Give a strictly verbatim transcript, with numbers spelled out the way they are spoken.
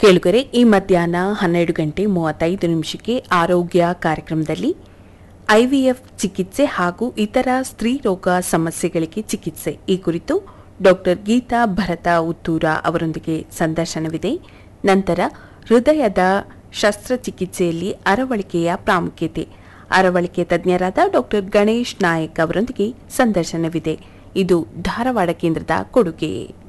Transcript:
ಕೇಳುಗರೆ, ಈ ಮಧ್ಯಾಹ್ನ ಹನ್ನೆರಡು ಗಂಟೆ ಮೂವತ್ತೈದು ನಿಮಿಷಕ್ಕೆ ಆರೋಗ್ಯ ಕಾರ್ಯಕ್ರಮದಲ್ಲಿ ಐವಿಎಫ್ ಚಿಕಿತ್ಸೆ ಹಾಗೂ ಇತರ ಸ್ತ್ರೀ ರೋಗ ಸಮಸ್ಯೆಗಳಿಗೆ ಚಿಕಿತ್ಸೆ ಈ ಕುರಿತು ಡಾಕ್ಟರ್ ಗೀತಾ ಭರತ ಉತ್ತೂರ ಅವರೊಂದಿಗೆ ಸಂದರ್ಶನವಿದೆ. ನಂತರ ಹೃದಯದ ಶಸ್ತ್ರಚಿಕಿತ್ಸೆಯಲ್ಲಿ ಅರವಳಿಕೆಯ ಪ್ರಾಮುಖ್ಯತೆ, ಅರವಳಿಕೆ ತಜ್ಞರಾದ ಡಾಕ್ಟರ್ ಗಣೇಶ್ ನಾಯಕ್ ಅವರೊಂದಿಗೆ ಸಂದರ್ಶನವಿದೆ. ಇದು ಧಾರವಾಡ ಕೇಂದ್ರದ ಕೊಡುಗೆ.